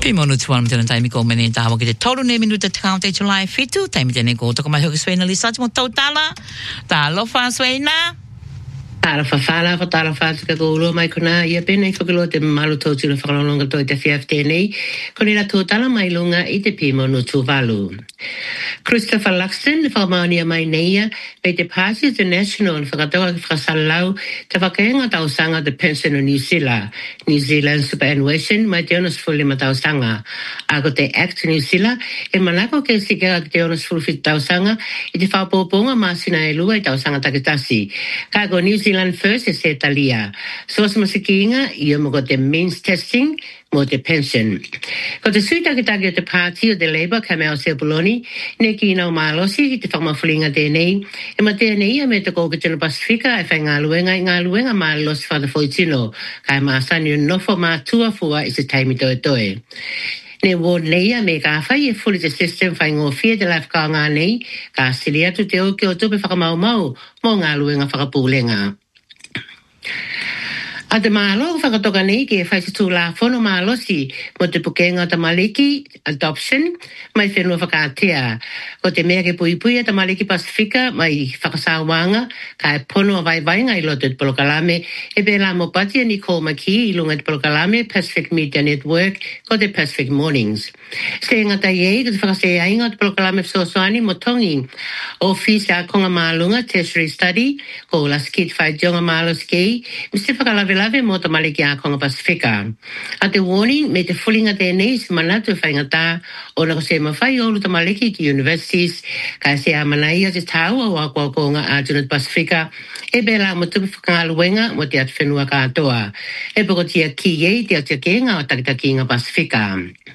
minuut warm ten time ko meni tawa ke tolu ne minuut count July fitu time ten ko to koma hogeswena lisat mo totala ta lo fa swena Tara fafala tara fatu ka golo mai kona ia pena I whakalo te malu tōtu na whakalonga toi te whiafte nei kone la tōtala mai lunga I te pimo no tūwalu. Christopher Luxton na whakamaonia mai neia me te Party International na whakatoa ki whakasalau te whakaenga tausanga the pension o New Zealand superannuation mai te onas fuli ma tausanga. Ako te Act New Zealand e manako ke sikera ki te onas fuli fit tausanga I te whapoponga masina e lua I tausanga takitasi. Kako New Zealand First is se talia. So as masikinga ia mo te means testing mo te pension. Ko te sui takitaki o te party o te Labour Kamau Sepuloni ne ki nau malosi ki te whamafulinga tēnei e ma tēnei a me te kōka tino Pasifika e whai ngā luenga malos whatafoitino kai māsani o nofo mātua fua I se taimi toe toe. Ne ward leia me ka whai e fuli te system whai ngō fia te lai whakao ngā nei ka siri atu te o ki o tupe whakamau mau mo ngā luenga whakapūlenga. A te mālo whakatoka nei ke whai se tūla whono mālosi mo te pukenga o tamaliki adoption mai whenua whakaatea. Ko te mea ke pui a tamaliki Pasifika mai whakasawanga ka e pono a vai ngai loto te Polokalame e be la mo pati a Nicole Maki I lunga te Polokalame Pacific Media Network ko te Pacific Mornings. Se ngata iei ko te whakasea inga o te Polokalame Fsosoani mo tongi Office a konga mālunga Tertiary Study ko la skit whai jonga māloski Mr. Whakalave mo te maliki a konga Pasifika. A te warning me te fulinga tēnei se manatu whaingata o na ko se mawhai olu te maliki ki universities ka se a manai a te tau a wakua konga a Junut Pasifika e bela mo tupi whakangaluenga mo te atu whenua katoa. E poko tia ki ei te atu kenga o takitakinga Pasifika.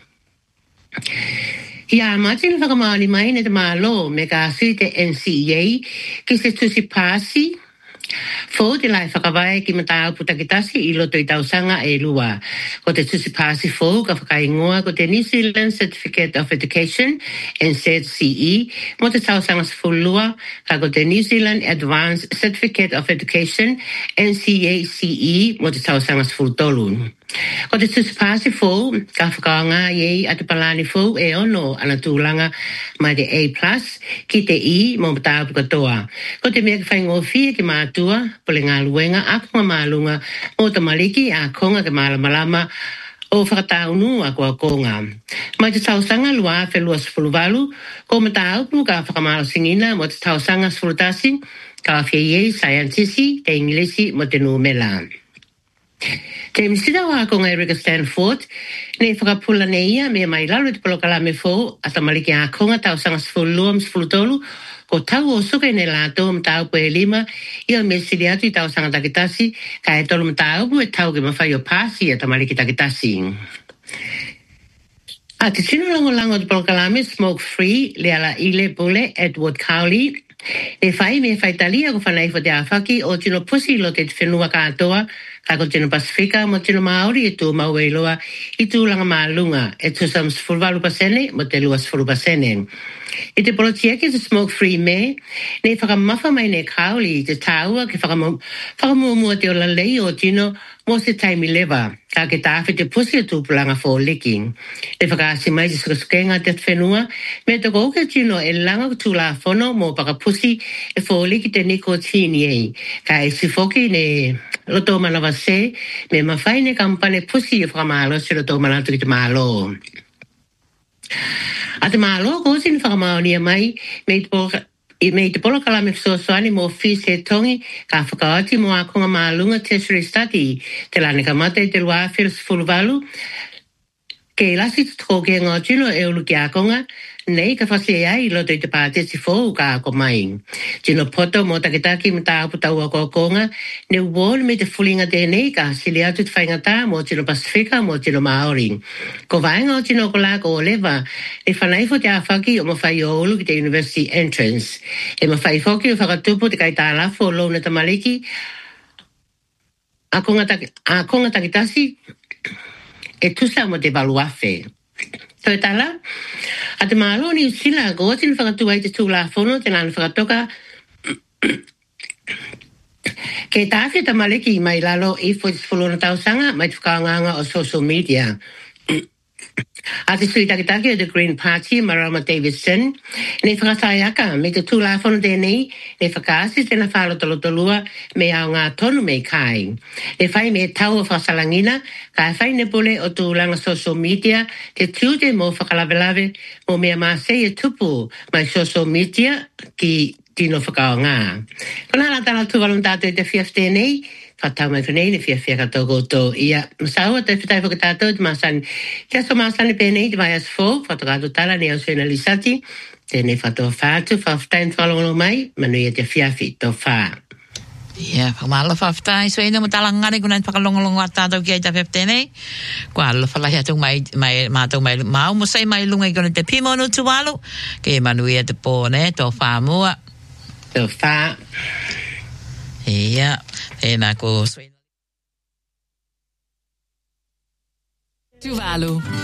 Ia matini whakamaoni mai ne te mālo me ka sui te NCEA ki se tusi pāsi Fo te lai whakawai ki mata au putakitasi I loto I tausanga e lua. Ko te tusi pāsi fo ka whakaingoa ko te New Zealand Certificate of Education NZCE mo te tausanga sifulua ka ko te New Zealand Advanced Certificate of Education NCACE mo te tausanga sifultolu. Ko te tusi pāsi fo ka whakaonga iei a te palani fo e ono ana tūlanga mai te A+ ki te I mo mata au pukatoa. Ko te mea ki whaingofia ki mātua pole ngā luenga a konga mālunga o te maliki a konga ke malamalama o whakataunu a kua konga. Mai te tausanga lua whelua sifuluwalu ko mata aupu ka whakamalo singina mo te tausanga sifulutasi ka whia iei scientisi te ingilisi mo te numela. Te misita wa konga Erika Stanford ne whakapula neia me mai lalu te Polokalame fo a tamaliki a konga tausanga sifulua sifulutolu ko tau o suka ne lato mtau po e lima ia me siri atu I tausanga takitasi ka e tolu mtau po e tau ke mawhai o pāsi a tamaliki takitasi. A te sinu lango te Polokalame Smoke Free le ala ile pule Edward Cowley e whai me whai talia ko whanai fo te awhaki o tino pusi lo te whenua katoa ka ko tino Pasifika mo tino Maori e tū maueiloa I tūlanga mālunga e tū sam sfurwalu pasene mo te lua sfuru pasene. I te polotiaki te Smoke Free me, ne whakamafa mai ne kauli te tāua ke whakamuamua te ola lei o tino mo se taimi lewa, ka ke tāwhi te pusi o tūpulanga fō liki. Ne whakaasi mai te sukasukenga te whenua, me te kouke tino e langa tūla whono mo pakapusi e fō liki te nikotini ei, ka e sifoki ne loto manawa se, me mawhai ne kampane pusi e whakamalo se loto manatu ki te malo. A te mālo ko sin whakamaonia mai me te Polokalame Fsosoani mo fis he tongi ka whakaoti mo a konga mālunga Tertiary Study te lane ka mata I te lua whirusfuluwalu ke lasi tutoko ke ngā tino e ulu ki a konga nei ka whasea ai loto I te pātesi fōu ka ako mai. Tino poto mo takitaki mta aputau a konga ne uol me te fulinga tēnei ka sili atu te whaingata mo tino Pasifika mo tino Maori. Ko vaenga o tino kolaka o lewa e whanai fo te awhaki o mawhai o ulu ki te University Entrance. E mawhai foki o whakatupu te kai tālafo o lona tamaliki a konga takitasi e tusa mo te valuafe. Toi tala, a te mālo New Zealand ko tino whakatua I te tūla whono te nana whakatoka ke tāwhi tamaliki mai lalo I fwoi te wholona tausanga mai te whakaonganga o social media. Ati sui takitaki o the Green Party, Marama Davidson, ne whakasaiaka me te tūla whono tēnei, ne whakaasi tēnā whālotolotolua me au ngā tonu me kai. Ne whai me tau o whasalangina, ka whai ne pole o tūlanga social media, te tūte mō whakalawelawe, mō mea māsei e tupu mai social media ki tino whakao ngā. Kona ala tala tūwalum tātou te whiaf tēnei, whatau mai whanei ne whiawhia kato koto. Ia, masaua te whitai whakatātou te māsani. Kia so māsani pēnei te vai as fō, whatakato tala ne au suena lisati, tēnei whatoa whātu, whawhtai whalongono mai, manui e te whiawhi tō whā. Ia, whakamala whawhtai, so ina mo tala ngare kuna whakalongolongo a tātou ki ai ta whiaf tēnei. Kua alo whalahi atu mātou mai mau, mo sei mai lunga i kona te pimono tuwalu, ke manui e te pōne, tō whā mua. Tō whā. Ia, tēnā ko Tuvalu.